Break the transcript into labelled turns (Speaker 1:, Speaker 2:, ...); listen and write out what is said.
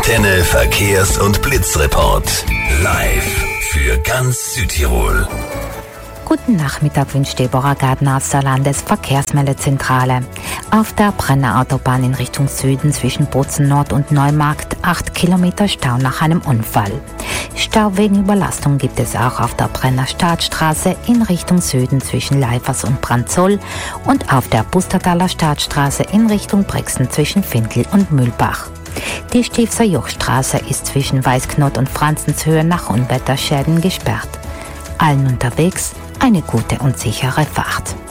Speaker 1: Antenne Verkehrs- und Blitzreport. Live für ganz Südtirol.
Speaker 2: Guten Nachmittag wünscht Deborah Gardner aus der Landesverkehrsmeldezentrale. Auf der Brenner Autobahn in Richtung Süden zwischen Bozen Nord und Neumarkt 8 Kilometer Stau nach einem Unfall. Stau wegen Überlastung gibt es auch auf der Brenner Startstraße in Richtung Süden zwischen Leifers und Brandzoll und auf der Bustertaler Startstraße in Richtung Brixen zwischen Findl und Mühlbach. Die Stiefser Jochstraße ist zwischen Weißknot und Franzenshöhe nach Unwetterschäden gesperrt. Allen unterwegs eine gute und sichere Fahrt.